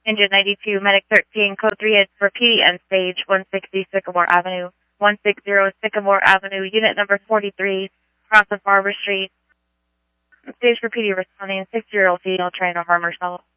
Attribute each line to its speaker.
Speaker 1: Engine 92, Medic 13, Code 3 is for PD and Stage 160 Sycamore Avenue. 160 Sycamore Avenue, unit number 43, cross of Barber Street. Stage for PD responding, 6-year-old female trying to harm herself.